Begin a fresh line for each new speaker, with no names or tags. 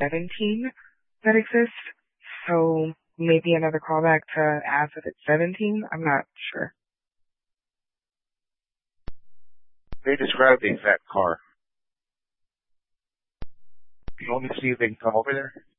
17 that exists. So maybe another callback to ask if it's 17. I'm not sure.
They described the exact car. You want me to see if they can come over there?